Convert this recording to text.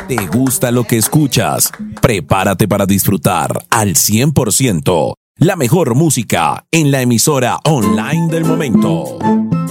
¿Te gusta lo que escuchas? Prepárate para disfrutar al 100% la mejor música en la emisora online del momento.